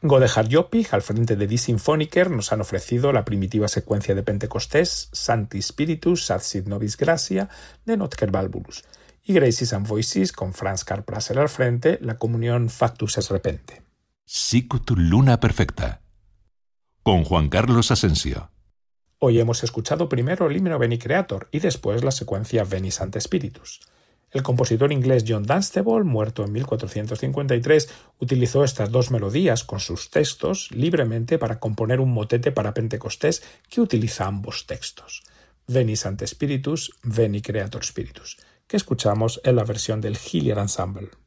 Godehard Joppich, al frente de Die Symphoniker, nos han ofrecido la primitiva secuencia de Pentecostés, Sancti Spiritus, Ad sit nobis gratia, de Notker Balbulus, y Graces and Voices, con Franz Karprasser al frente, la comunión Factus es Repente. Sicut luna perfecta, con Juan Carlos Asensio. Hoy hemos escuchado primero el himno Veni Creator y después la secuencia Veni Sancte Spiritus. El compositor inglés John Dunstable, muerto en 1453, utilizó estas dos melodías con sus textos libremente para componer un motete para Pentecostés que utiliza ambos textos. Veni Sancte Spiritus, Veni Creator Spiritus, que escuchamos en la versión del Hilliard Ensemble.